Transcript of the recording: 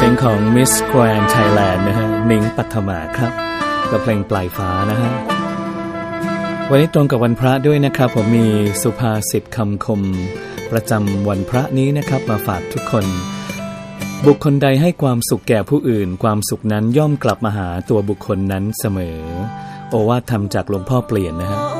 สียงของ Miss Grand Thailand นะฮะนิ้งปัทมาครับกับเพลงปลายฟ้านะฮะวันนี้ตรงกับวันพระด้วยนะครับผมมีสุภาษิตคำคมประจำวันพระนี้นะครับมาฝากทุกคนบุคคลใดให้ความสุขแก่ผู้อื่นความสุขนั้นย่อมกลับมาหาตัวบุคคลนั้นเสมอโอวาทธรรมจากหลวงพ่อเปลี่ยนนะฮะ